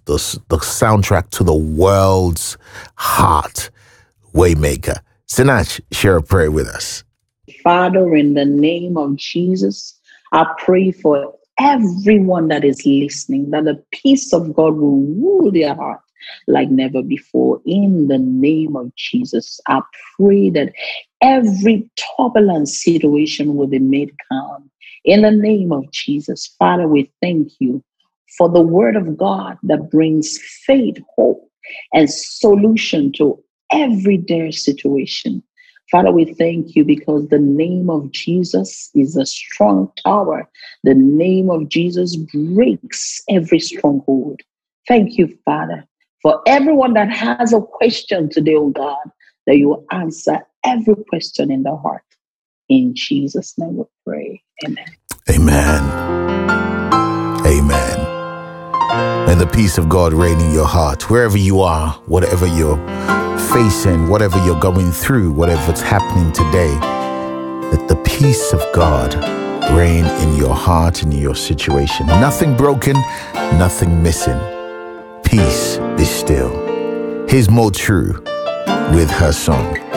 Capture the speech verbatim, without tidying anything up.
the, the soundtrack to the world's heart. Waymaker. Sinach, share a prayer with us. Father, in the name of Jesus, I pray for everyone that is listening, that the peace of God will rule their heart like never before. In the name of Jesus, I pray that every turbulent situation will be made calm. In the name of Jesus, Father, we thank you for the word of God that brings faith, hope, and solution to everyday situation. Father, we thank you because the name of Jesus is a strong tower. The name of Jesus breaks every stronghold. Thank you, Father, for everyone that has a question today, oh God, that you will answer every question in the heart. In Jesus' name we pray. Amen. Amen. Amen. May the peace of God reign in your heart, wherever you are, whatever you're facing, whatever you're going through, whatever's happening today, that the peace of God reign in your heart and in your situation. Nothing broken, nothing missing. Peace be still. Here's Mo True with her song.